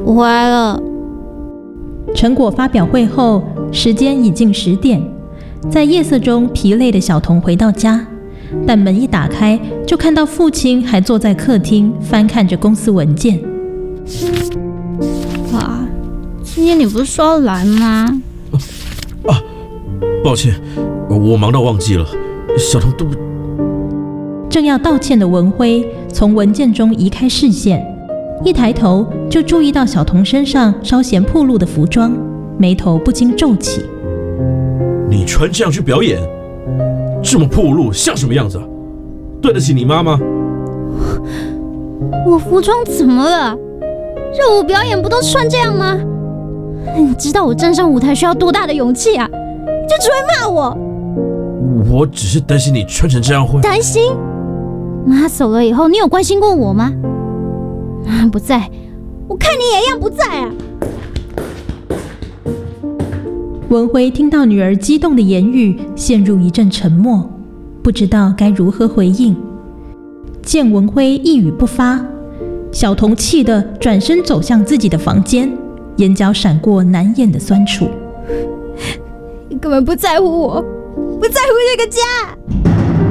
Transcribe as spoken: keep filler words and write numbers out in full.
我回来了。 成果发表会后，时间已近十点，在夜色中疲累的小童回到家，但门一打开，就看到父亲还坐在客厅翻看着公司文件。 哇，今天你不是说要来吗？ 啊，抱歉，我忙到忘记了。小童对不…… 正要道歉的文辉从文件中移开视线，一抬头就注意到小童身上稍显暴露的服装，眉头不禁皱起。 你穿这样去表演，这么暴露，像什么样子啊？对得起你妈吗？ 我服装怎么了？热舞表演不都穿这样吗？你知道我站上舞台需要多大的勇气啊？你就只会骂我。 我只是担心你穿成这样会…… 担心？妈走了以后，你有关心过我吗？妈不在，我看你也一样不在啊！ 文辉听到女儿激动的言语，陷入一阵沉默，不知道该如何回应。见文辉一语不发，小童气得转身走向自己的房间，眼角闪过难掩的酸楚。 你根本不在乎我，不在乎这个家。